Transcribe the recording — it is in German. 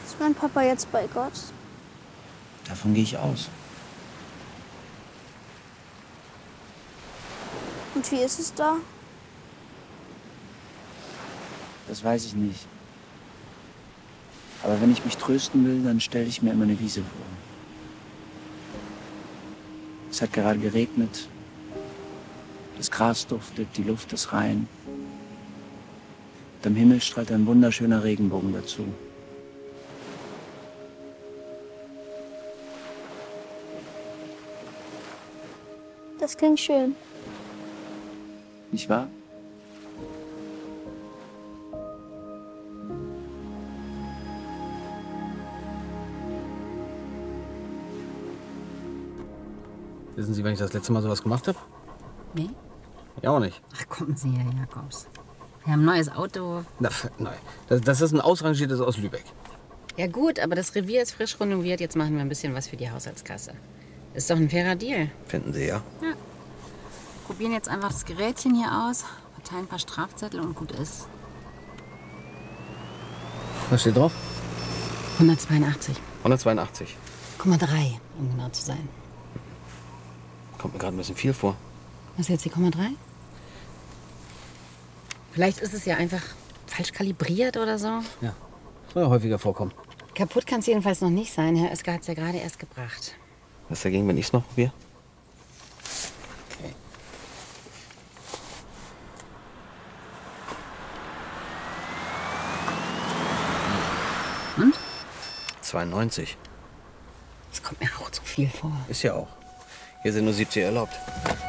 Ist mein Papa jetzt bei Gott? Davon gehe ich aus. Und wie ist es da? Das weiß ich nicht. Aber wenn ich mich trösten will, dann stelle ich mir immer eine Wiese vor. Es hat gerade geregnet. Das Gras duftet, die Luft ist rein. Und am Himmel strahlt ein wunderschöner Regenbogen dazu. Das klingt schön. Nicht wahr? Wissen Sie, wann ich das letzte Mal sowas gemacht habe? Nee? Ja, auch nicht. Ach, kommen Sie, Herr Jakobs. Wir haben ein neues Auto. Nein, das ist ein ausrangiertes aus Lübeck. Ja gut, aber das Revier ist frisch renoviert. Jetzt machen wir ein bisschen was für die Haushaltskasse. Ist doch ein fairer Deal. Finden Sie, ja? Ja. Probieren jetzt einfach das Gerätchen hier aus, verteilen ein paar Strafzettel und gut ist. Was steht drauf? 182,3, 182. um genau zu sein. Kommt mir gerade ein bisschen viel vor. Was ist jetzt die 0,3? Vielleicht ist es ja einfach falsch kalibriert oder so. Ja, soll ja häufiger vorkommen. Kaputt kann es jedenfalls noch nicht sein. Herr Oeskar hat es ja gerade erst gebracht. Was ist dagegen, wenn ich es noch probiere? Okay. Und? 92. Das kommt mir auch zu viel vor. Ist ja auch. Hier sind nur 70 erlaubt.